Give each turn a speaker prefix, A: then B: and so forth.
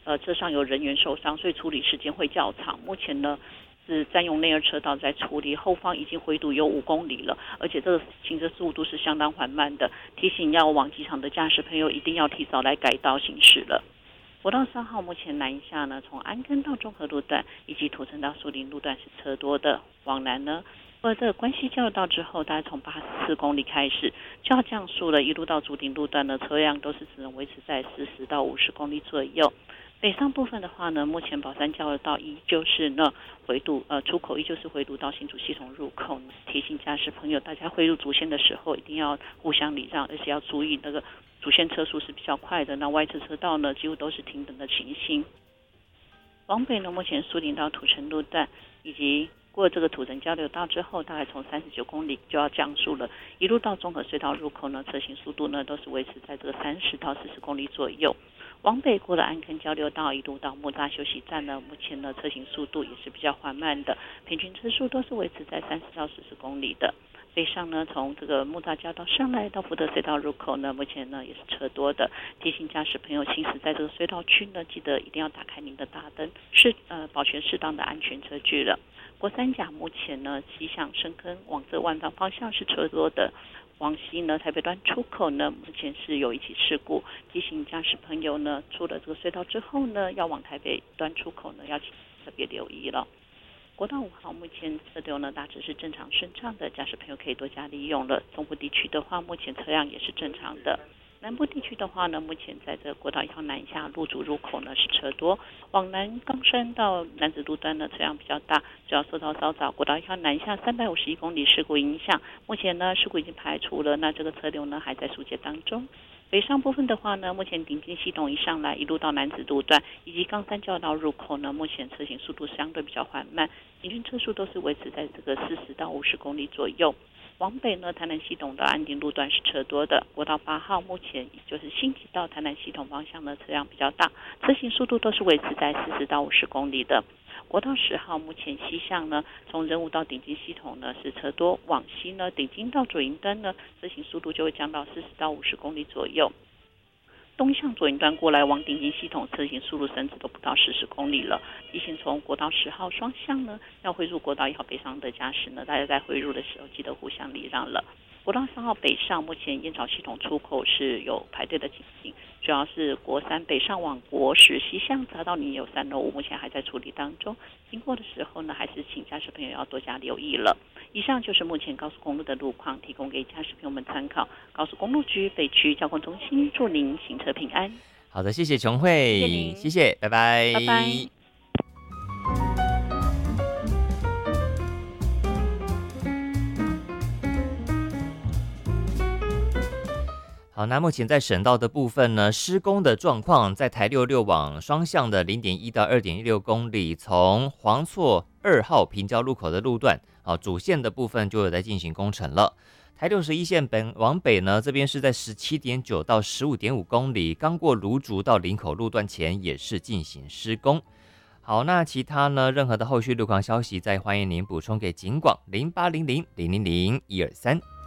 A: 车上有人员受伤，所以处理时间会较长。目前呢是占用内二车道在处理，后方已经回堵有5公里了，而且这个行车速度是相当缓慢的，提醒要往机场的驾驶朋友一定要提早来改道行驶了。国道3号目前南下呢，从安坑到中和路段以及土城到树林路段是车多的，往南呢，这个关西交流道之后，大概从84公里开始就要降速了，一路到竹顶路段的车辆都是只能维持在40到50公里左右。北上部分的话呢，目前宝山交流道依旧是呢回堵出口依旧是回堵到新竹系统入口，提醒驾驶朋友，大家汇入主线的时候一定要互相礼让，而且要注意那个主线车速是比较快的，那外侧车道呢几乎都是停等的情形。往北呢，目前树林到土城路段以及过这个土城交流道之后，大概从39公里就要降速了，一路到中和隧道入口呢，车行速度呢都是维持在这个30到40公里左右。往北过了安坑交流道，一路到木栅休息站呢，目前呢车行速度也是比较缓慢的，平均车速都是维持在30到40公里的。北上呢，从这个木栅交道上来到福德隧道入口呢，目前呢也是车多的，提醒驾驶朋友行驶在这个隧道区呢，记得一定要打开您的大灯，保全适当的安全车距了。国三甲目前呢，西向深坑往这万方方向是车多的。往西呢，台北端出口呢，目前是有一起事故，提醒驾驶朋友呢，出了这个隧道之后呢，要往台北端出口呢，要特别留意了。国道5号目前车流呢大致是正常顺畅的，驾驶朋友可以多加利用了。中部地区的话，目前车辆也是正常的。南部地区的话呢，目前在这个国道1号南下路主入口呢是车多，往南冈山到楠梓路段呢车辆比较大，主要受到稍早国道1号南下351公里事故影响，目前呢事故已经排除了，那这个车流呢还在疏解当中。北上部分的话呢，目前顶金系统一上来，一路到楠梓路段以及冈山交流道入口呢，目前车行速度相对比较缓慢，平均车速都是维持在这个40到50公里左右。往北呢，台南系统的安定路段是车多的，国道8号目前就是新体到台南系统方向呢车辆比较大，车行速度都是维持在40到50公里的。国道10号目前西向呢，从仁武到顶金系统呢是车多，往西呢顶金到左营端呢车行速度就会降到40到50公里左右。东向左营端过来往顶金系统车行速度甚至都不到40公里了，提醒从国道10号双向呢要汇入国道1号北上的驾驶呢，大家在汇入的时候记得互相礼让了。国道3号北上目前燕巢系统出口是有排队的情形，主要是国3北上往国10西向匝道里有3楼5目前还在处理当中，经过的时候呢还是请驾驶朋友要多加留意了。以上就是目前高速公路的路况，提供给驾驶朋友们参考。高速公路局北区交通中心祝您行车平安。
B: 好的，谢谢琼慧，谢谢，拜拜，
A: 拜拜。
B: 好，那目前在省道的部分呢，施工的状况在台66往双向的 0.1 到 2.16 公里，从黄厝2号平交路口的路段，主线的部分就有在进行工程了。台61线往北呢，这边是在 17.9 到 15.5 公里，刚过芦竹到林口路段前也是进行施工。好，那其他呢，任何的后续路况消息，再欢迎您补充给警广0800 000 123。